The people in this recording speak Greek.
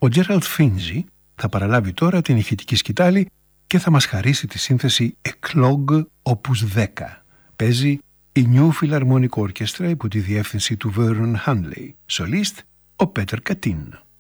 Ο Gerald Finzi θα παραλάβει τώρα την ηχητική σκητάλη και θα μας χαρίσει τη σύνθεση Eclogue Opus 10. Παίζει η New Philharmonic Orchestra υπό τη διεύθυνση του Vernon Handley. Σολίστ ο Πέτερ Κατίν.